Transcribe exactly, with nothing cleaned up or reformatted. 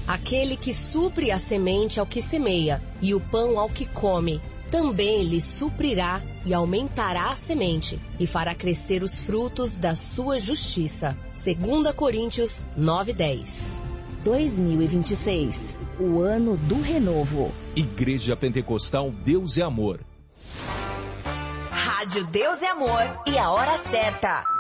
Aquele que supre a semente ao que semeia e o pão ao que come, também lhe suprirá e aumentará a semente e fará crescer os frutos da sua justiça. Segunda Coríntios nove, dez. dois mil e vinte e seis, o ano do renovo. Igreja Pentecostal Deus é Amor. Rádio Deus é Amor e a hora certa.